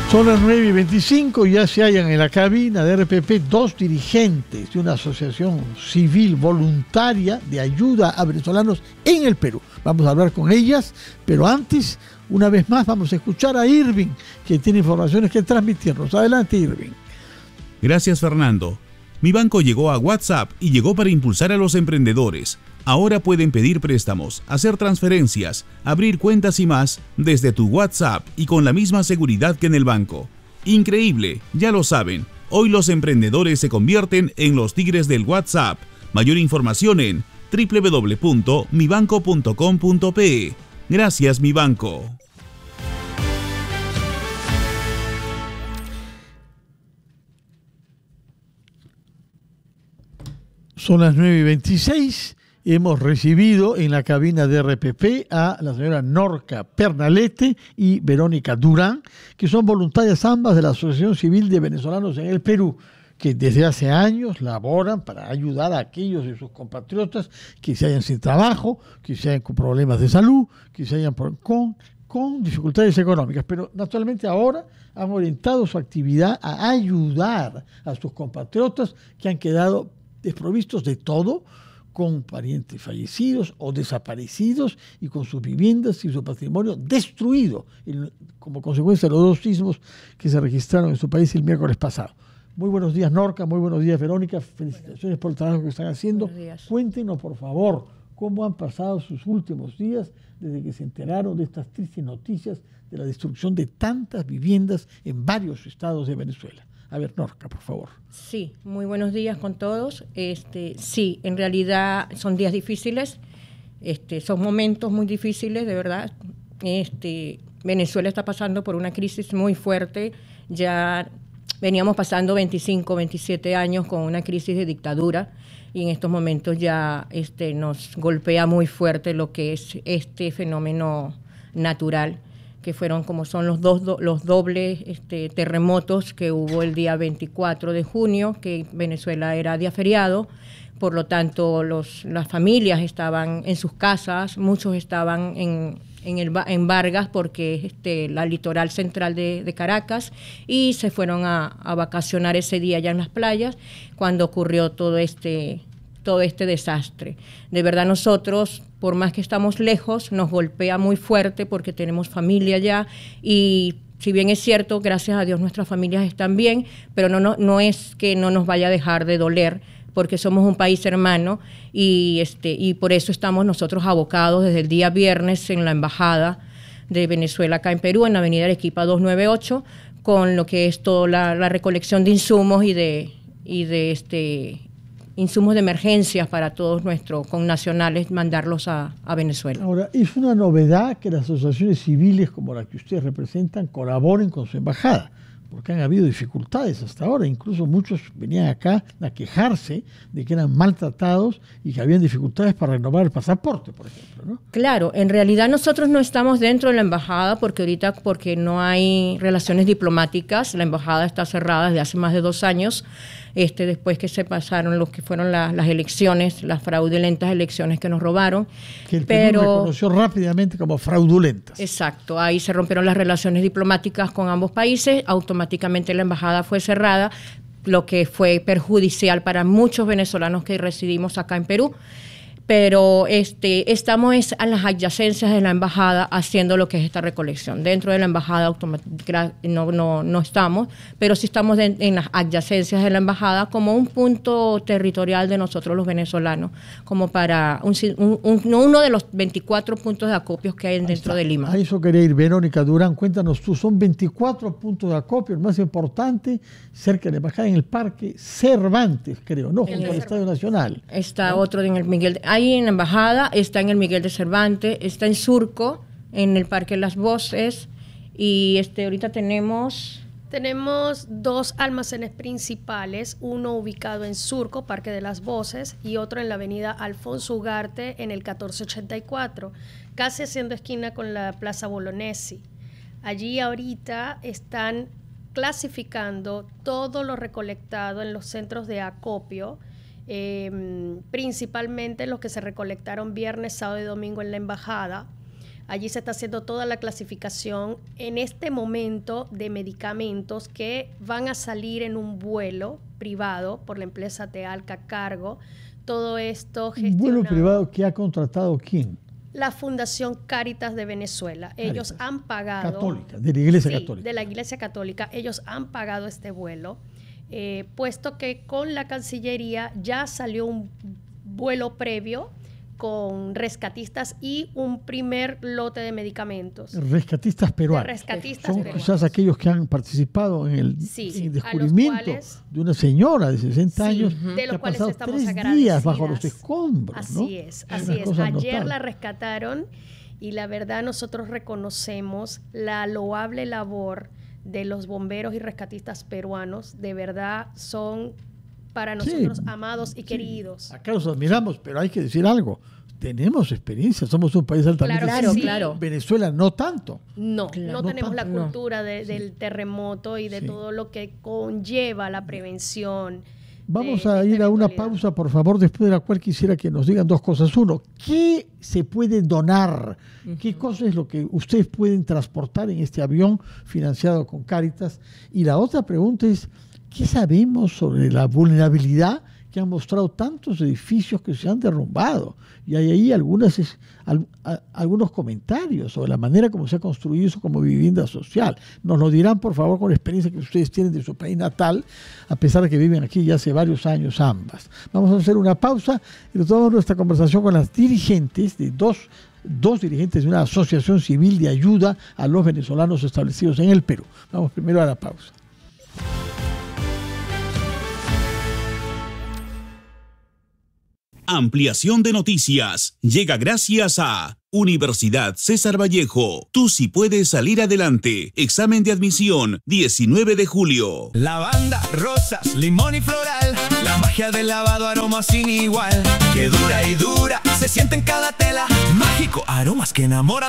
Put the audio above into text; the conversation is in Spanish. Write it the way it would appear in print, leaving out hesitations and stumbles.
Son las 9:25 y ya se hallan en la cabina de RPP dos dirigentes de una asociación civil voluntaria de ayuda a venezolanos en el Perú. Vamos a hablar con ellas, pero antes, una vez más, vamos a escuchar a Irving, que tiene informaciones que transmitirnos. Adelante, Irving. Gracias, Fernando. Mi banco llegó a WhatsApp y llegó para impulsar a los emprendedores. Ahora pueden pedir préstamos, hacer transferencias, abrir cuentas y más desde tu WhatsApp y con la misma seguridad que en el banco. Increíble, ya lo saben. Hoy los emprendedores se convierten en los tigres del WhatsApp. Mayor información en www.mibanco.com.pe. Gracias, mi banco. Son las 9:26. Hemos recibido en la cabina de RPP a la señora Norca Pernalete y Verónica Durán, que son voluntarias ambas de la Asociación Civil de Venezolanos en el Perú, que desde hace años laboran para ayudar a aquellos de sus compatriotas que se hallan sin trabajo, que se hallan con problemas de salud, que se hallan con dificultades económicas. Pero naturalmente ahora han orientado su actividad a ayudar a sus compatriotas que han quedado desprovistos de todo, con parientes fallecidos o desaparecidos y con sus viviendas y su patrimonio destruido como consecuencia de los dos sismos que se registraron en su país el miércoles pasado. Muy buenos días, Norca, muy buenos días, Verónica, felicitaciones por el trabajo que están haciendo. Cuéntenos, por favor, cómo han pasado sus últimos días desde que se enteraron de estas tristes noticias de la destrucción de tantas viviendas en varios estados de Venezuela. A ver, Norca, por favor. Sí, muy buenos días con todos. Sí, en realidad son días difíciles, son momentos muy difíciles, de verdad. Venezuela está pasando por una crisis muy fuerte. Ya veníamos pasando 25, 27 años con una crisis de dictadura y en estos momentos ya nos golpea muy fuerte lo que es este fenómeno natural, que fueron como son los dobles terremotos que hubo el día 24 de junio, que Venezuela era día feriado, por lo tanto las familias estaban en sus casas, muchos estaban en Vargas, porque la litoral central de Caracas, y se fueron a vacacionar ese día ya en las playas, cuando ocurrió todo este desastre. De verdad nosotros, por más que estamos lejos, nos golpea muy fuerte porque tenemos familia allá y si bien es cierto, gracias a Dios nuestras familias están bien, pero no es que no nos vaya a dejar de doler porque somos un país hermano y por eso estamos nosotros abocados desde el día viernes en la Embajada de Venezuela acá en Perú, en la avenida Arequipa 298, con lo que es toda la recolección de insumos y de insumos de emergencias para todos nuestros connacionales, mandarlos a Venezuela. Ahora, es una novedad que las asociaciones civiles como la que ustedes representan colaboren con su embajada, porque han habido dificultades hasta ahora, incluso muchos venían acá a quejarse de que eran maltratados y que habían dificultades para renovar el pasaporte, por ejemplo, ¿no? Claro, en realidad nosotros no estamos dentro de la embajada porque no hay relaciones diplomáticas, la embajada está cerrada desde hace más de 2 años, después que se pasaron lo que fueron las elecciones, las fraudulentas elecciones que nos robaron. Que el Perú reconoció rápidamente como fraudulentas. Exacto, ahí se rompieron las relaciones diplomáticas con ambos países, automáticamente la embajada fue cerrada, lo que fue perjudicial para muchos venezolanos que residimos acá en Perú. Pero estamos a las adyacencias de la embajada haciendo lo que es esta recolección. Dentro de la embajada no estamos, pero sí estamos en las adyacencias de la embajada como un punto territorial de nosotros los venezolanos, como para uno de los 24 puntos de acopios que hay dentro de Lima. A eso quería ir, Verónica Durán, cuéntanos tú, son 24 puntos de acopio, el más importante, cerca de la embajada, en el Parque Cervantes, creo, ¿no? Junto al Estadio Nacional. Está otro en el Miguel ahí en la embajada, está en el Miguel de Cervantes, está en Surco, en el Parque Las Voces, y ahorita tenemos 2 almacenes principales, uno ubicado en Surco, Parque de las Voces, y otro en la avenida Alfonso Ugarte, en el 1484, casi haciendo esquina con la Plaza Bolognesi. Allí ahorita están clasificando todo lo recolectado en los centros de acopio, principalmente los que se recolectaron viernes, sábado y domingo en la embajada, Allí se está haciendo toda la clasificación en este momento de medicamentos que van a salir en un vuelo privado por la empresa Tealca Cargo. Todo esto gestionado. ¿Un vuelo privado que ha contratado quién? La Fundación Cáritas de Venezuela. Ellos han pagado... Católica, de la Iglesia Católica. De la Iglesia Católica. Ellos han pagado este vuelo, puesto que con la Cancillería ya salió un vuelo previo con rescatistas y un primer lote de medicamentos. Rescatistas peruanos. Son quizás aquellos que han participado en el descubrimiento de una señora de 60 años de los que cuales ha pasado estamos 3 días bajo los escombros. Así es. Ayer la rescataron y la verdad nosotros reconocemos la loable labor de los bomberos y rescatistas peruanos. De verdad son para nosotros amados y queridos. Acá los admiramos, pero hay que decir algo. Tenemos experiencia, somos un país altamente claro. Venezuela no tanto. No tenemos la cultura del terremoto y de todo lo que conlleva la prevención. Vamos a ir a una pausa, por favor, después de la cual quisiera que nos digan 2 cosas. Uno, ¿qué se puede donar? ¿Qué cosa es lo que ustedes pueden transportar en este avión financiado con Cáritas? Y la otra pregunta es, ¿qué sabemos sobre la vulnerabilidad que han mostrado tantos edificios que se han derrumbado? Y hay ahí algunos comentarios sobre la manera como se ha construido eso como vivienda social. Nos lo dirán, por favor, con la experiencia que ustedes tienen de su país natal, a pesar de que viven aquí ya hace varios años ambas. Vamos a hacer una pausa y retomamos nuestra conversación con las dirigentes de dos dirigentes de una asociación civil de ayuda a los venezolanos establecidos en el Perú. Vamos primero a la pausa. Ampliación de noticias llega gracias a Universidad César Vallejo. Tú sí puedes salir adelante. Examen de admisión 19 de julio. Lavanda, rosas, limón y floral. La magia del lavado, aroma sin igual. Que dura y dura, se siente en cada tela. Mágico, aromas que enamoran.